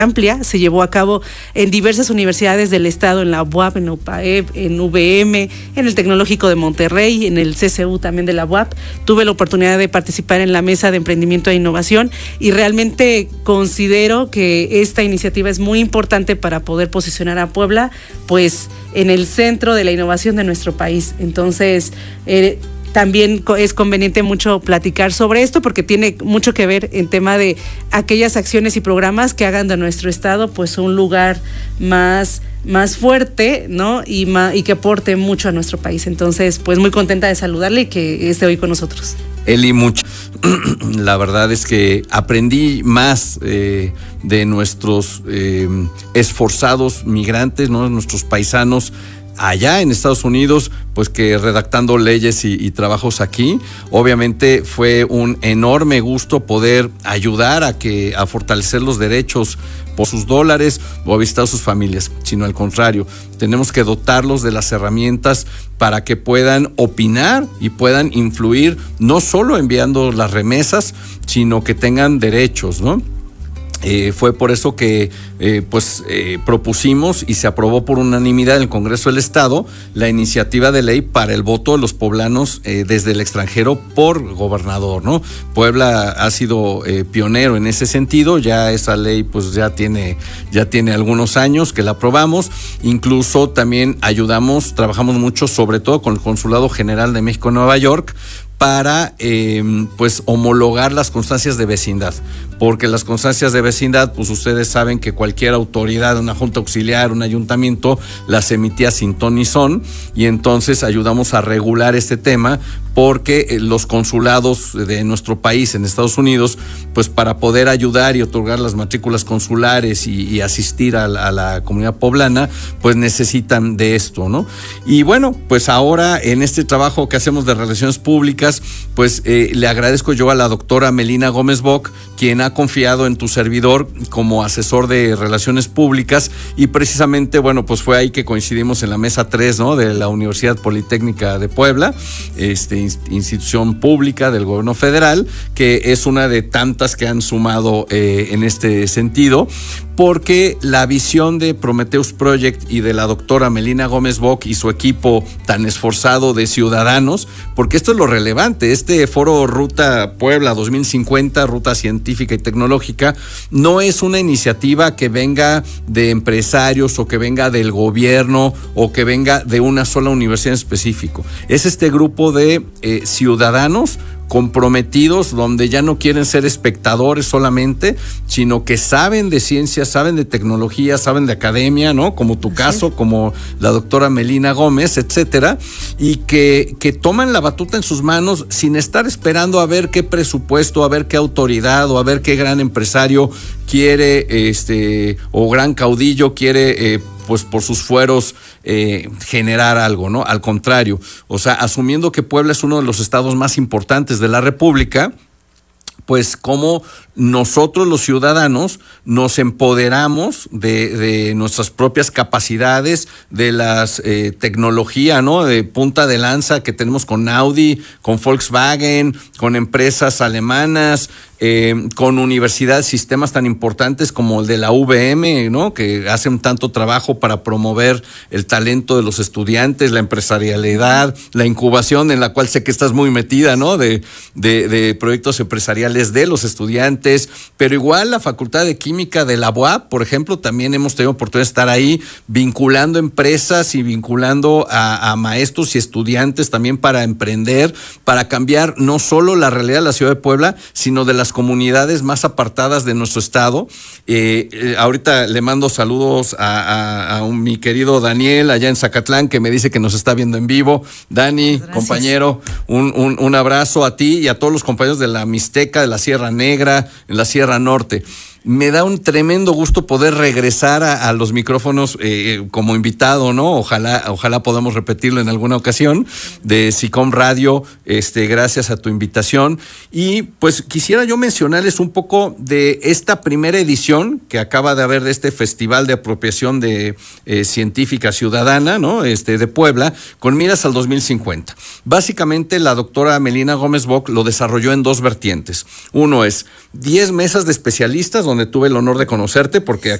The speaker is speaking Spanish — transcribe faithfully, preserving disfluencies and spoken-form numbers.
amplia, se llevó a cabo en diversas universidades del estado, en la U A P, en la U P A E P, en V M, en el Tecnológico de Monterrey, en el C C U también de la U A P. Tuve la oportunidad de participar en la mesa de emprendimiento e innovación y realmente considero que esta iniciativa es muy importante para poder posicionar a Puebla pues en el centro de la innovación de nuestro país. Entonces, eh, también es conveniente mucho platicar sobre esto porque tiene mucho que ver en tema de aquellas acciones y programas que hagan de nuestro estado pues un lugar más, más fuerte, ¿no? Y, más, y que aporte mucho a nuestro país. Entonces, pues muy contenta de saludarle y que esté hoy con nosotros. Eli, mucho. La verdad es que aprendí más eh, de nuestros eh, esforzados migrantes, ¿no? Nuestros paisanos allá en Estados Unidos, pues que redactando leyes y, y trabajos aquí. Obviamente fue un enorme gusto poder ayudar a que a fortalecer los derechos por sus dólares o a visitar a sus familias, sino al contrario, tenemos que dotarlos de las herramientas para que puedan opinar y puedan influir, no solo enviando las remesas, sino que tengan derechos, ¿no? Eh, fue por eso que eh, pues eh, propusimos y se aprobó por unanimidad en el Congreso del Estado la iniciativa de ley para el voto de los poblanos eh, desde el extranjero por gobernador, ¿no? Puebla ha sido eh, pionero en ese sentido, ya esa ley pues ya tiene, ya tiene algunos años que la aprobamos, incluso también ayudamos, trabajamos mucho sobre todo con el Consulado General de México en Nueva York, para eh, pues homologar las constancias de vecindad, porque las constancias de vecindad, pues ustedes saben que cualquier autoridad, una junta auxiliar, un ayuntamiento, las emitía sin ton ni son, y entonces ayudamos a regular este tema, porque los consulados de nuestro país en Estados Unidos, pues para poder ayudar y otorgar las matrículas consulares y, y asistir a la, a la comunidad poblana, pues necesitan de esto, ¿no? Y bueno, pues ahora en este trabajo que hacemos de relaciones públicas, pues eh, le agradezco yo a la doctora Melina Gómez Bock, quien ha confiado en tu servidor como asesor de relaciones públicas, y precisamente, bueno, pues fue ahí que coincidimos en la mesa tres, ¿no? De la Universidad Politécnica de Puebla, este institución pública del gobierno federal, que es una de tantas que han sumado eh, en este sentido, porque la visión de Prometheus Project y de la doctora Melina Gómez Bock y su equipo tan esforzado de ciudadanos, porque esto es lo relevante, este foro Ruta Puebla dos mil cincuenta, Ruta Científica y Tecnológica, no es una iniciativa que venga de empresarios o que venga del gobierno o que venga de una sola universidad en específico, es este grupo de eh, ciudadanos comprometidos, donde ya no quieren ser espectadores solamente, sino que saben de ciencia, saben de tecnología, saben de academia, ¿no? Como tu caso, como la doctora Melina Gómez, etcétera, y que, que toman la batuta en sus manos sin estar esperando a ver qué presupuesto, a ver qué autoridad o a ver qué gran empresario quiere, este, o gran caudillo quiere, eh, pues por sus fueros eh, generar algo, ¿no? Al contrario, o sea, asumiendo que Puebla es uno de los estados más importantes de la República, pues como nosotros los ciudadanos nos empoderamos de, de nuestras propias capacidades, de las eh, tecnología, ¿no? De punta de lanza que tenemos con Audi, con Volkswagen, con empresas alemanas, eh, con universidades, sistemas tan importantes como el de la U V M, ¿no? Que hacen tanto trabajo para promover el talento de los estudiantes, la empresarialidad, la incubación en la cual sé que estás muy metida, ¿no? De, de, de proyectos empresariales de los estudiantes, pero igual la Facultad de Química de la U A P, por ejemplo, también hemos tenido oportunidad de estar ahí vinculando empresas y vinculando a, a maestros y estudiantes también para emprender, para cambiar no solo la realidad de la ciudad de Puebla, sino de las comunidades más apartadas de nuestro estado. Eh, eh, ahorita le mando saludos a, a, a un, mi querido Daniel allá en Zacatlán, que me dice que nos está viendo en vivo. Dani, compañero, un, un, un abrazo a ti y a todos los compañeros de la Mixteca, de la Sierra Negra, en la Sierra Norte. Me da un tremendo gusto poder regresar a, a los micrófonos eh, como invitado, ¿no? Ojalá, ojalá podamos repetirlo en alguna ocasión de SICOM Radio, este, gracias a tu invitación. Y pues quisiera yo mencionarles un poco de esta primera edición que acaba de haber de este Festival de Apropiación de eh, Científica Ciudadana, ¿no? Este, de Puebla, con miras al dos mil cincuenta. Básicamente la doctora Melina Gómez Bock lo desarrolló en dos vertientes. Uno es diez mesas de especialistas donde tuve el honor de conocerte, porque